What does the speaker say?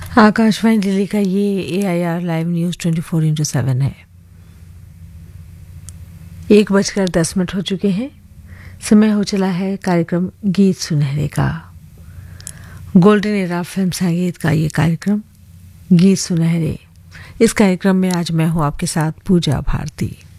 आकाशवाणी दिल्ली का ये AIR live news 24/7 है। 1:10 हो चुके हैं। समय हो चला है कार्यक्रम गीत सुनहरे का। गोल्डन एरा फिल्म संगीत का ये कार्यक्रम गीत सुनहरे। इस कार्यक्रम में आज मैं हूँ आपके साथ पूजा भारती।